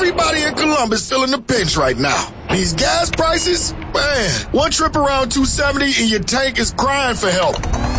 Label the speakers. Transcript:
Speaker 1: Everybody in Columbus feeling the pinch right now. These gas prices, man, one trip around 270 and your tank is crying for help.